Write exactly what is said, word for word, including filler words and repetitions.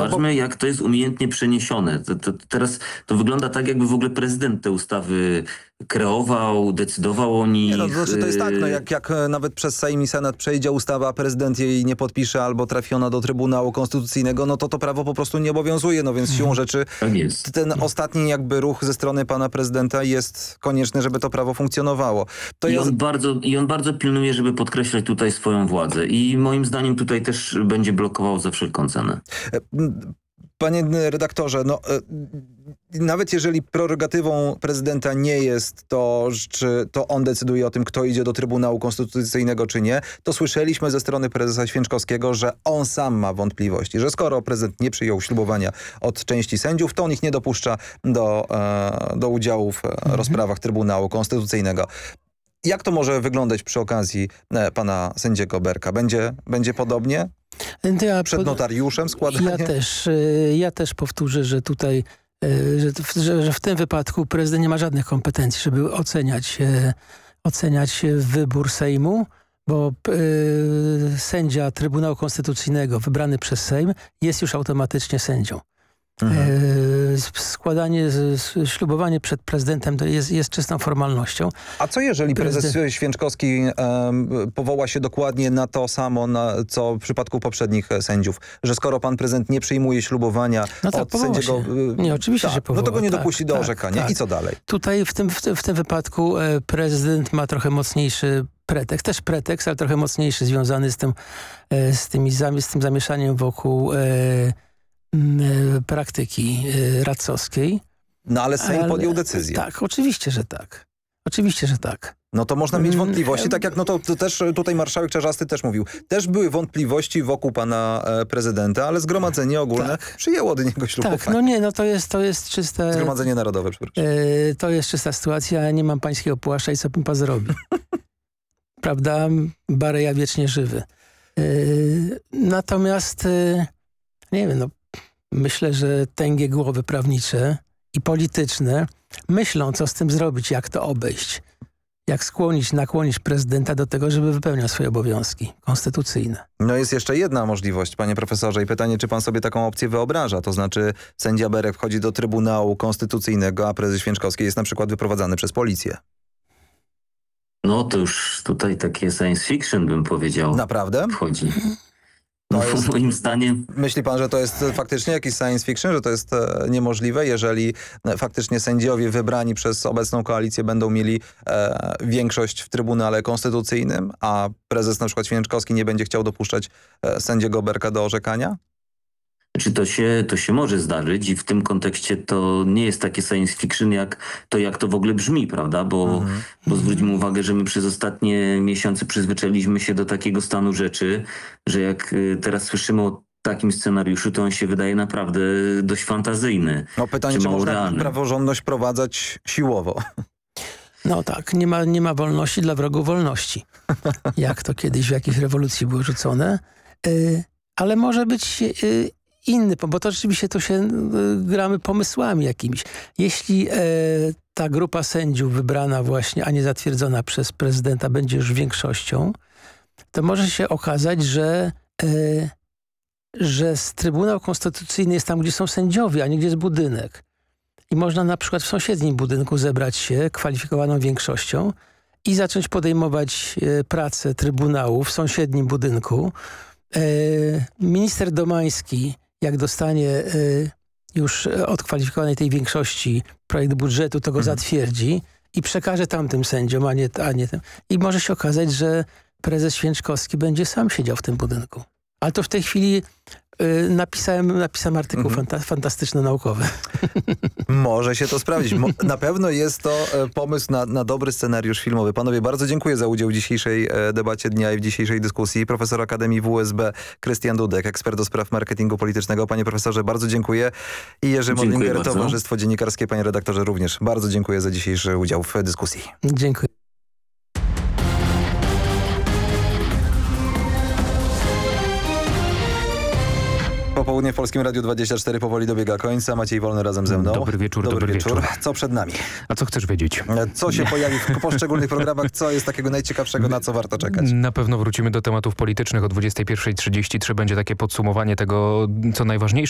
Zobaczmy, no bo... jak to jest umiejętnie przeniesione. To, to, teraz to wygląda tak, jakby w ogóle prezydent te ustawy kreował, decydował o nich. Nie, no, to znaczy to jest tak, no jak, jak nawet przez Sejm i Senat przejdzie ustawa, a prezydent jej nie podpisze albo trafi ona do Trybunału Konstytucyjnego, no to to prawo po prostu nie obowiązuje. No więc siłą rzeczy tak jest. ten ostatni jakby ruch ze strony pana prezydenta jest konieczny, żeby to prawo funkcjonowało. To I, jest... on bardzo, I on bardzo pilnuje, żeby podkreślać tutaj swoją władzę. I moim zdaniem tutaj też będzie blokował za wszelką cenę. Panie redaktorze, no nawet jeżeli prerogatywą prezydenta nie jest to, czy to on decyduje o tym, kto idzie do Trybunału Konstytucyjnego czy nie, to słyszeliśmy ze strony prezesa Święczkowskiego, że on sam ma wątpliwości, że skoro prezydent nie przyjął ślubowania od części sędziów, to on ich nie dopuszcza do, do udziału w mhm. rozprawach Trybunału Konstytucyjnego. Jak to może wyglądać przy okazji pana sędziego Berka? Będzie, będzie podobnie? Ja Przed notariuszem składanie? Ja też, ja też powtórzę, że tutaj, że, że, że w tym wypadku prezydent nie ma żadnych kompetencji, żeby oceniać, oceniać wybór Sejmu, bo y, sędzia Trybunału Konstytucyjnego wybrany przez Sejm jest już automatycznie sędzią. Mhm. Składanie, ślubowanie przed prezydentem to jest, jest czystą formalnością. A co jeżeli prezes Prezydent... Święczkowski um, powoła się dokładnie na to samo, na, co w przypadku poprzednich sędziów, że skoro pan prezydent nie przyjmuje ślubowania no tak, od sędziego... Się. Nie, oczywiście tak, się powoła. No to go nie tak, dopuści do tak, orzekania. tak. I co dalej? Tutaj w tym, w tym, w tym wypadku e, prezydent ma trochę mocniejszy pretekst, też pretekst, ale trochę mocniejszy, związany z tym, e, z, tymi, z tym zamieszaniem wokół... E, praktyki radcowskiej. No ale Sejm ale, podjął decyzję. Tak, oczywiście, że tak. Oczywiście, że tak. No to można mieć wątpliwości, tak jak no to, to też tutaj marszałek Czarzasty też mówił. Też były wątpliwości wokół pana e, prezydenta, ale Zgromadzenie Ogólne tak. przyjęło od niego ślubowanie. Tak, no nie, no to jest, to jest czyste... Zgromadzenie Narodowe, przepraszam. E, to jest czysta sytuacja, ja nie mam pańskiego płaszcza i co pan zrobi. Prawda? Bareja wiecznie żywy. E, natomiast, e, nie wiem, no myślę, że tęgie głowy prawnicze i polityczne myślą, co z tym zrobić, jak to obejść. Jak skłonić, nakłonić prezydenta do tego, żeby wypełniał swoje obowiązki konstytucyjne. No jest jeszcze jedna możliwość, panie profesorze, i pytanie, czy pan sobie taką opcję wyobraża? To znaczy sędzia Berek wchodzi do Trybunału Konstytucyjnego, a prezes Święczkowski jest na przykład wyprowadzany przez policję. No to już tutaj takie science fiction, bym powiedział. Naprawdę? Wchodzi. To jest, moim zdaniem... Myśli pan, że to jest faktycznie jakiś science fiction, że to jest e, niemożliwe, jeżeli e, faktycznie sędziowie wybrani przez obecną koalicję będą mieli e, większość w Trybunale Konstytucyjnym, a prezes na przykład Święczkowski nie będzie chciał dopuszczać e, sędziego Berka do orzekania? Czy to się, to się może zdarzyć i w tym kontekście to nie jest takie science fiction, jak to, jak to w ogóle brzmi, prawda? Bo, mhm. bo zwróćmy uwagę, że my przez ostatnie miesiące przyzwyczailiśmy się do takiego stanu rzeczy, że jak teraz słyszymy o takim scenariuszu, to on się wydaje naprawdę dość fantazyjny. No pytanie, czy, czy można realny. praworządność wprowadzać siłowo? No tak, nie ma, nie ma wolności dla wrogów wolności. Jak to kiedyś w jakiejś rewolucji było rzucone. Yy, ale może być... Yy, inny, bo to rzeczywiście to się y, gramy pomysłami jakimiś. Jeśli e, ta grupa sędziów wybrana właśnie, a nie zatwierdzona przez prezydenta będzie już większością, to może się okazać, że, e, że Trybunał Konstytucyjny jest tam, gdzie są sędziowie, a nie gdzie jest budynek. I można na przykład w sąsiednim budynku zebrać się kwalifikowaną większością i zacząć podejmować e, pracę Trybunału w sąsiednim budynku. E, minister Domański, jak dostanie y, już od kwalifikowanej tej większości projekt budżetu, to go mhm. zatwierdzi i przekaże tamtym sędziom, a nie, a nie tym. I może się okazać, że prezes Święczkowski będzie sam siedział w tym budynku. Ale to w tej chwili y, napisałem, napisałem artykuł mhm. fanta fantastyczno-naukowy. Może się to sprawdzić. Mo na pewno jest to e, pomysł na, na dobry scenariusz filmowy. Panowie, bardzo dziękuję za udział w dzisiejszej e, debacie dnia i w dzisiejszej dyskusji. Profesor Akademii W S B Krystian Dudek, ekspert do spraw marketingu politycznego. Panie profesorze, bardzo dziękuję. I Jerzy Modlinger, Towarzystwo Dziennikarskie. Panie redaktorze, również bardzo dziękuję za dzisiejszy udział w dyskusji. Dziękuję. Popołudnie w Polskim Radiu dwadzieścia cztery powoli dobiega końca. Maciej Wolny razem ze mną. Dobry wieczór, dobry, dobry wieczór. wieczór. Co przed nami? A co chcesz wiedzieć? Co się pojawi w poszczególnych programach? Co jest takiego najciekawszego, na co warto czekać? Na pewno wrócimy do tematów politycznych. O dwudziestej pierwszej trzydzieści trzy będzie takie podsumowanie tego, co najważniejsze